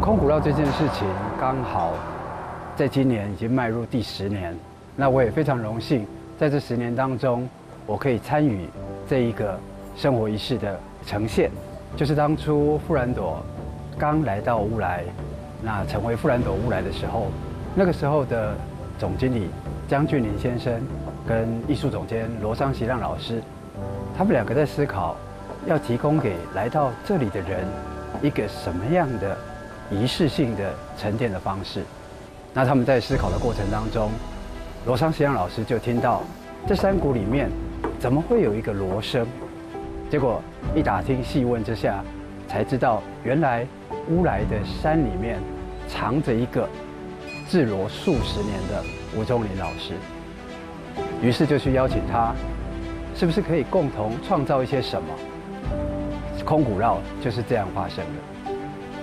空古绕这件事情刚好在今年已经迈入第10年，那我也非常荣幸，在这10年当中，我可以参与这一个生活仪式的呈现。就是当初富兰朵刚来到乌来，那成为富兰朵乌来的时候，那个时候的总经理江俊林先生跟艺术总监罗桑席让老师，他们2个在思考，要提供给来到这里的人一个什么样的仪式性的沉淀的方式。那他们在思考的过程当中，罗桑席让老师就听到这山谷里面怎么会有一个锣声？结果一打听细问之下，才知道原来乌来的山里面藏着一个制锣数10年的吴宗林老师。于是就去邀请他，是不是可以共同创造一些什么？空古绕就是这样发生的。